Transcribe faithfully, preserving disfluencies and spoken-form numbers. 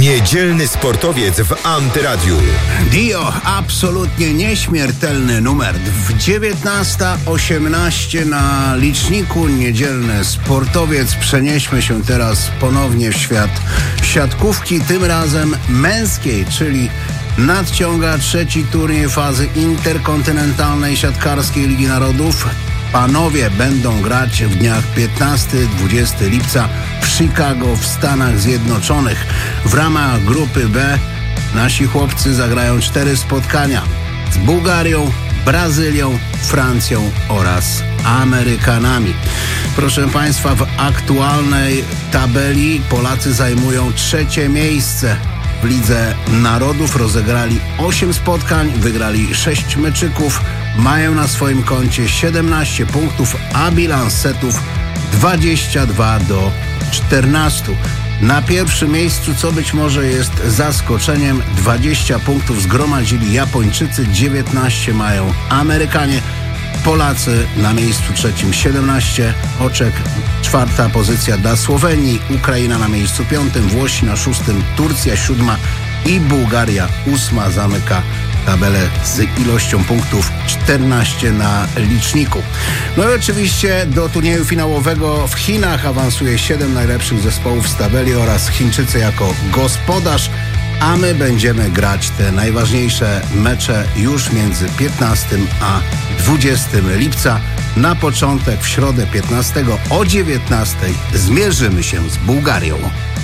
Niedzielny sportowiec w Antyradiu. Dio, absolutnie nieśmiertelny numer. W dziewiętnasta osiemnaście na liczniku. Niedzielny sportowiec. Przenieśmy się teraz ponownie w świat siatkówki, tym razem męskiej, czyli nadciąga trzeci turniej fazy interkontynentalnej siatkarskiej Ligi Narodów. Panowie będą grać w dniach piętnastego do dwudziestego lipca w Chicago w Stanach Zjednoczonych. W ramach grupy B nasi chłopcy zagrają cztery spotkania z Bułgarią, Brazylią, Francją oraz Amerykanami. Proszę Państwa, w aktualnej tabeli Polacy zajmują trzecie miejsce. W Lidze Narodów rozegrali osiem spotkań, wygrali sześć meczyków, mają na swoim koncie siedemnaście punktów, a bilans setów dwadzieścia dwa do czternastu. Na pierwszym miejscu, co być może jest zaskoczeniem, dwadzieścia punktów zgromadzili Japończycy, dziewiętnaście mają Amerykanie. Polacy na miejscu trzecim siedemnaście oczek, czwarta pozycja dla Słowenii, Ukraina na miejscu piątym, Włosi na szóstym, Turcja siódma i Bułgaria ósma zamyka tabelę z ilością punktów czternaście na liczniku. No i oczywiście do turnieju finałowego w Chinach awansuje siedem najlepszych zespołów z tabeli oraz Chińczycy jako gospodarz, a my będziemy grać te najważniejsze mecze już między piętnastego a dwudziestego lipca. Na początek w środę piętnastego o dziewiętnastej zmierzymy się z Bułgarią.